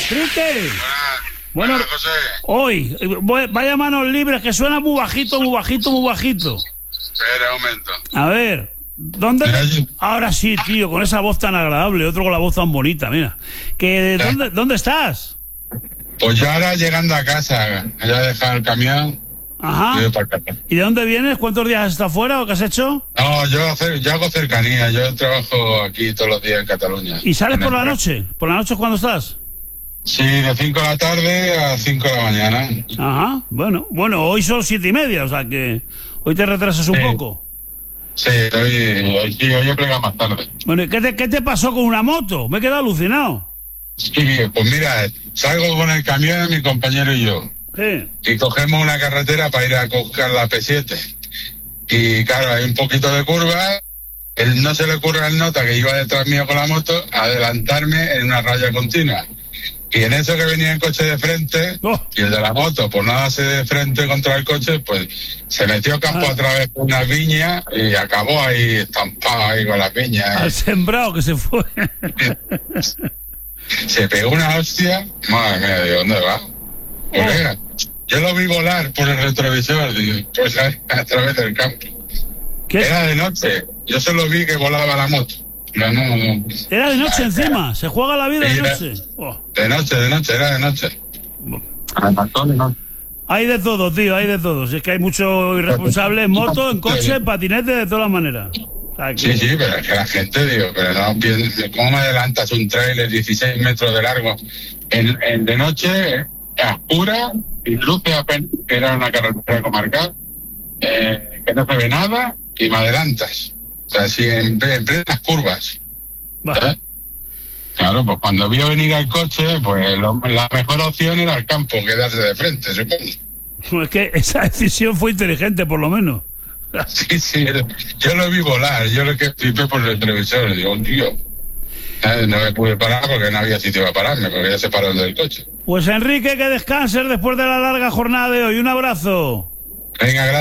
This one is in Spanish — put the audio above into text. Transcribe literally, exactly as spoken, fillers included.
Enrique. Bueno, Buenas, José. Hoy, voy- vaya manos libres, que suena muy bajito, muy bajito, muy bajito. Espera un momento. A ver, ¿dónde? ¿Me oyes? Ahora sí, tío, con esa voz tan agradable, otro con la voz tan bonita, mira. Que, ¿dónde, ¿Dónde estás? Pues yo ahora llegando a casa, ya he dejado el camión. Ajá. Y voy para casa. ¿Y de dónde vienes? ¿Cuántos días has estado fuera o qué has hecho? No, yo, hacer, yo hago cercanía, yo trabajo aquí todos los días en Cataluña. ¿Y sales En por el la tren. noche? ¿Por la noche es cuando estás? Sí, de cinco de la tarde a cinco de la mañana. Ajá, bueno, bueno, hoy son siete y media, o sea que hoy te retrasas un Sí. poco. Sí, hoy, hoy, sí, hoy he plegado más tarde. Bueno, ¿y qué te, qué te pasó con una moto? Me he quedado alucinado. Sí, pues mira, salgo con el camión, mi compañero y yo. Sí. Y cogemos una carretera para ir a coger la P siete. Y claro, hay un poquito de curva. Él no se le ocurre al nota que iba detrás mío con la moto adelantarme en una raya continua. Y en eso que venía el coche de frente, Oh. y el de la moto, por no darse de frente contra el coche, pues se metió campo Ah. a través de una viña y acabó ahí estampado ahí con las viñas. Al sembrado que se fue. Se pegó una hostia. Madre mía, ¿de dónde va? Pues Oh. venga, yo lo vi volar por el retrovisor, digo, pues a, a través del campo. ¿Qué? Era de noche, yo solo vi que volaba la moto. No, no, no. Era de noche encima, se juega la vida de Sí, noche. Oh. De noche, de noche, era de noche. Hay de todo, tío, hay de todo. Si es que hay muchos irresponsables en moto, en coche, en patinete, de todas las maneras. O sea, que- Sí, sí, pero es que la gente, digo, pero no piensa, ¿cómo me adelantas un trailer dieciséis metros de largo en, en de noche, a oscura, y luce apenas, que era una carretera comarcal, eh, que no se ve nada, y me adelantas? O sea, así en, en plenas curvas. Va. ¿eh? Claro, pues cuando vio venir al coche, pues lo- la mejor opción era el campo, quedarse de frente, supongo. Es que esa decisión fue inteligente, por lo menos. Sí, sí, yo lo vi volar, yo lo que flipé por el televisor, digo, tío, eh, no me pude parar porque no había sitio para pararme, porque ya se paró el del coche. Pues Enrique, que descanses después de la larga jornada de hoy. Un abrazo. Venga, gracias.